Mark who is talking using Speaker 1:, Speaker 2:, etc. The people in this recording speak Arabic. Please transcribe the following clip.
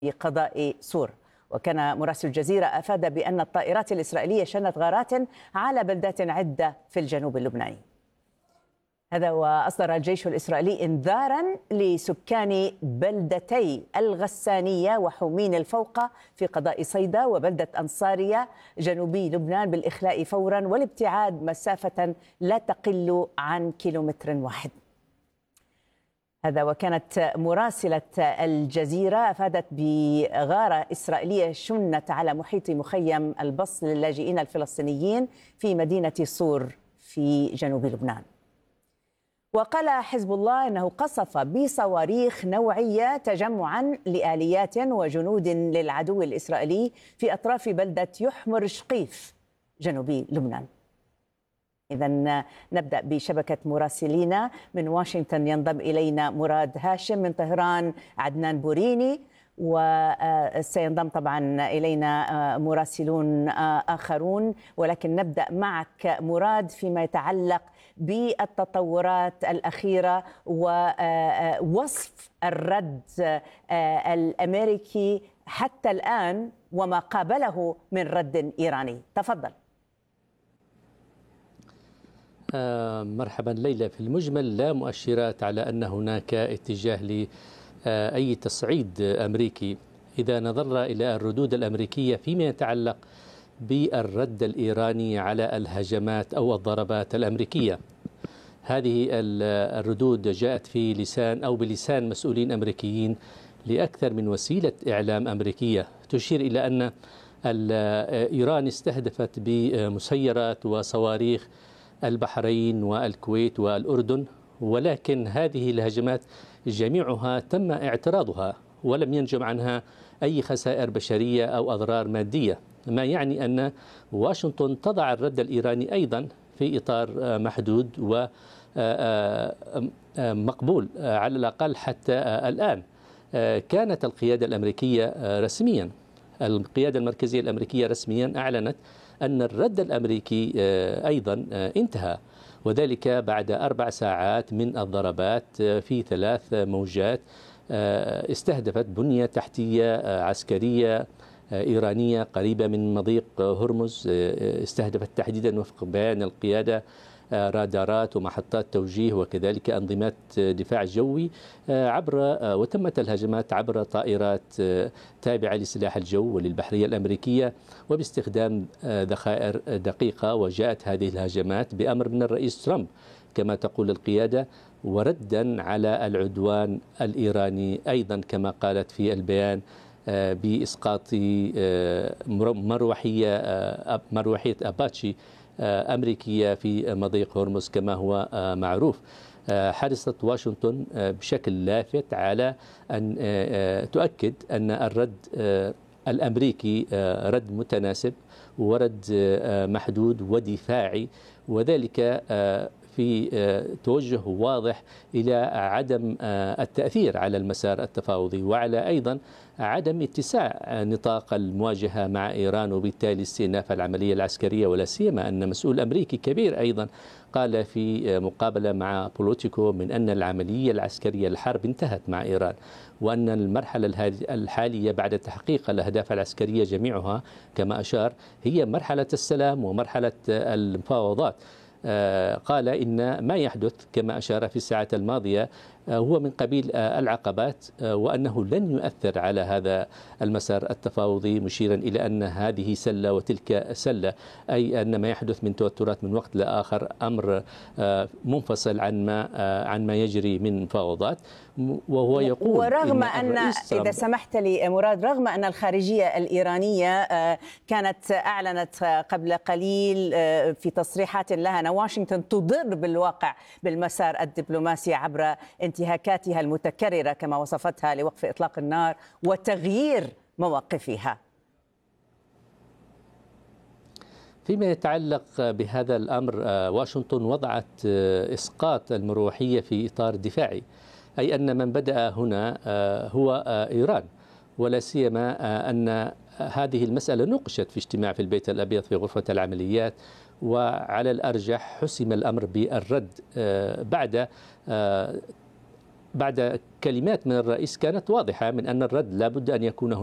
Speaker 1: قضاء سور. وكان مراسل الجزيرة أفاد بأن الطائرات الإسرائيلية شنت غارات على بلدات عدة في الجنوب اللبناني. هذا وأصدر الجيش الإسرائيلي إنذارا لسكان بلدتي الغسانية وحمين الفوقة في قضاء صيدا وبلدة أنصارية جنوبي لبنان بالإخلاء فورا والابتعاد مسافة لا تقل عن كيلومتر واحد. هذا وكانت مراسلة الجزيرة أفادت بغارة إسرائيلية شنت على محيط مخيم البص للاجئين الفلسطينيين في مدينة صور في جنوب لبنان. وقال حزب الله أنه قصف بصواريخ نوعية تجمعا لآليات وجنود للعدو الإسرائيلي في أطراف بلدة يحمر شقيف جنوبي لبنان. إذن نبدأ بشبكة مراسلينا من واشنطن. ينضم إلينا مراد هاشم، من طهران عدنان بوريني، وسينضم طبعا إلينا مراسلون آخرون، ولكن نبدأ معك مراد فيما يتعلق بالتطورات الأخيرة ووصف الرد الأمريكي حتى الآن وما قابله من رد إيراني. تفضل.
Speaker 2: مرحبا ليلى. في المجمل لا مؤشرات على أن هناك اتجاه لأي تصعيد أمريكي إذا نظرنا إلى الردود الأمريكية فيما يتعلق بالرد الإيراني على الهجمات أو الضربات الأمريكية. هذه الردود جاءت في لسان أو بلسان مسؤولين أمريكيين لأكثر من وسيلة إعلام أمريكية تشير إلى أن إيران استهدفت بمسيرات وصواريخ البحرين والكويت والأردن، ولكن هذه الهجمات جميعها تم اعتراضها ولم ينجم عنها أي خسائر بشرية أو أضرار مادية، ما يعني أن واشنطن تضع الرد الإيراني أيضا في إطار محدود ومقبول على الأقل حتى الآن. كانت القيادة الأمريكية رسميا، القيادة المركزية الأمريكية رسميا أعلنت أن الرد الأمريكي أيضا انتهى، وذلك بعد 4 ساعات من الضربات في 3 موجات استهدفت بنية تحتية عسكرية إيرانية قريبة من مضيق هرمز. استهدفت تحديدا وفق بيان القيادة رادارات ومحطات توجيه وكذلك أنظمات دفاع جوي وتمت الهجمات عبر طائرات تابعة لسلاح الجو وللبحرية الأمريكية وباستخدام ذخائر دقيقة. وجاءت هذه الهجمات بأمر من الرئيس ترامب كما تقول القيادة، وردا على العدوان الإيراني أيضا كما قالت في البيان بإسقاط مروحية أباتشي أمريكية في مضيق هرمز كما هو معروف. حرصت واشنطن بشكل لافت على أن تؤكد أن الرد الأمريكي رد متناسب ورد محدود ودفاعي، وذلك في توجه واضح إلى عدم التأثير على المسار التفاوضي وعلى أيضا عدم اتساع نطاق المواجهة مع إيران وبالتالي استئناف العملية العسكرية، ولا سيما أن مسؤول أمريكي كبير أيضا قال في مقابلة مع بوليتيكو من أن العملية العسكرية الحرب انتهت مع إيران، وأن المرحلة الحالية بعد تحقيق الأهداف العسكرية جميعها كما أشار هي مرحلة السلام ومرحلة المفاوضات. قال إن ما يحدث كما أشار في الساعات الماضية هو من قبيل العقبات وأنه لن يؤثر على هذا المسار التفاوضي، مشيرا إلى أن هذه سلة وتلك سلة، أي أن ما يحدث من توترات من وقت لآخر أمر منفصل عن ما يجري من مفاوضات. وهو يقول
Speaker 1: ورغم أن إذا سمحت لي مراد، رغم أن الخارجية الإيرانية كانت أعلنت قبل قليل في تصريحات لها أن واشنطن تضر بالواقع بالمسار الدبلوماسي عبر انتهاكاتها المتكررة كما وصفتها لوقف إطلاق النار وتغيير مواقفها.
Speaker 2: فيما يتعلق بهذا الأمر واشنطن وضعت إسقاط المروحية في إطار دفاعي، أي أن من بدأ هنا هو إيران، ولا سيما أن هذه المسألة نوقشت في اجتماع في البيت الأبيض في غرفة العمليات، وعلى الأرجح حسم الأمر بالرد بعد بعد كلمات من الرئيس كانت واضحة من أن الرد لابد أن يكون